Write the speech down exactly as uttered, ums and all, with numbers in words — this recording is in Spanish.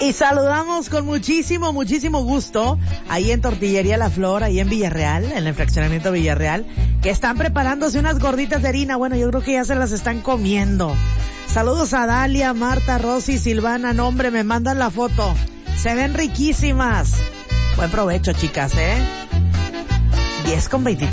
Y saludamos con muchísimo, muchísimo gusto ahí en Tortillería La Flor, ahí en Villarreal, en el fraccionamiento Villarreal, que están preparándose unas gorditas de harina. Bueno, yo creo que ya se las están comiendo. Saludos a Dalia, Marta, Rosy, Silvana. No, hombre, me mandan la foto. Se ven riquísimas. Buen provecho, chicas, ¿eh? diez con veintitrés.